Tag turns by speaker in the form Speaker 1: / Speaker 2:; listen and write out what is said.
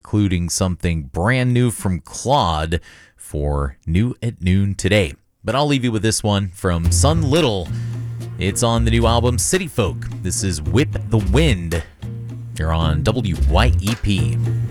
Speaker 1: including something brand new from Claude for New at Noon today. But I'll leave you with this one from Sun Little. It's on the new album City Folk. This is Whip the Wind. You're on WYEP.